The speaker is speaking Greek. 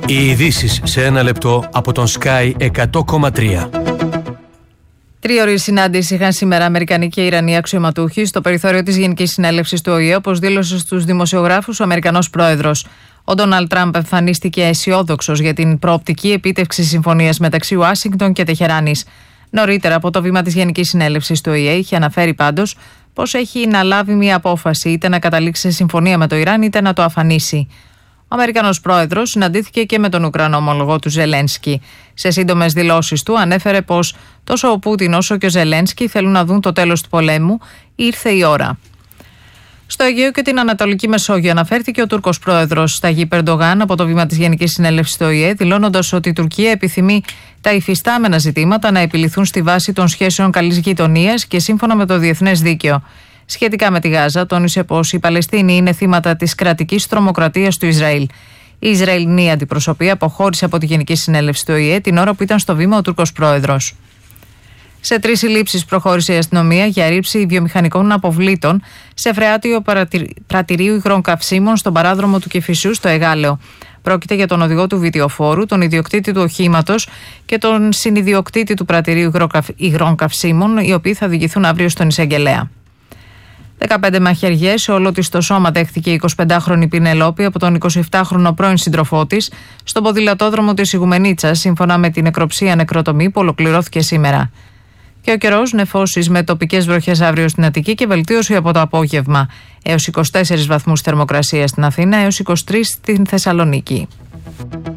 Οι ειδήσεις σε ένα λεπτό από τον Sky 100,3. Τρίωρη συνάντηση είχαν σήμερα Αμερικανοί και Ιρανοί αξιωματούχοι στο περιθώριο της Γενικής Συνέλευσης του ΟΗΕ, όπως δήλωσε στους δημοσιογράφους ο Αμερικανός πρόεδρος. Ο Ντόναλντ Τραμπ εμφανίστηκε αισιόδοξος για την προοπτική επίτευξη συμφωνίας μεταξύ Ουάσιγκτον και Τεχεράνης. Νωρίτερα από το βήμα της Γενικής Συνέλευσης του ΟΗΕ είχε αναφέρει πάντως πως έχει να λάβει μια απόφαση, είτε να καταλήξει σε συμφωνία με το Ιράν είτε να το αφανίσει. Ο Αμερικανός πρόεδρος συναντήθηκε και με τον Ουκρανό ομολογό του Ζελένσκι. Σε σύντομες δηλώσεις του ανέφερε πως τόσο ο Πούτιν όσο και ο Ζελένσκι θέλουν να δουν το τέλος του πολέμου. Ήρθε η ώρα. Στο Αιγαίο και την Ανατολική Μεσόγειο αναφέρθηκε ο Τούρκος πρόεδρος Ταγίπ Ερντογάν από το βήμα της Γενικής Συνέλευσης του ΟΗΕ, δηλώνοντας ότι η Τουρκία επιθυμεί τα υφιστάμενα ζητήματα να επιληθούν στη βάση των σχέσεων καλής γειτονίας και σύμφωνα με το διεθνές δίκαιο. Σχετικά με τη Γάζα, τόνισε πως οι Παλαιστίνοι είναι θύματα της κρατικής τρομοκρατίας του Ισραήλ. Η Ισραηλινή αντιπροσωπεία αποχώρησε από τη Γενική Συνέλευση του ΟΗΕ την ώρα που ήταν στο βήμα ο Τούρκος πρόεδρος. Σε 3 συλλήψεις προχώρησε η αστυνομία για ρήψη βιομηχανικών αποβλήτων σε φρεάτιο πρατηρίου υγρών καυσίμων στον παράδρομο του Κηφισού στο Εγάλεο. Πρόκειται για τον οδηγό του βιτιοφόρου, τον ιδιοκτήτη του οχήματος και τον συνιδιοκτήτη του πρατηρίου υγρών καυσίμων, οι οποίοι θα διηγηθούν αύριο στον εισαγγελέα. 15 μαχαιριές σε όλο της το σώμα δέχθηκε η 25χρονη Πινελόπη από τον 27χρονο πρώην σύντροφό της στον ποδηλατόδρομο της Ιγουμενίτσας, σύμφωνα με την νεκροψία νεκροτομή που ολοκληρώθηκε σήμερα. Και ο καιρός, νεφώσεις με τοπικές βροχές αύριο στην Αττική και βελτίωση από το απόγευμα. Έως 24 βαθμούς θερμοκρασία στην Αθήνα, έως 23 στην Θεσσαλονίκη.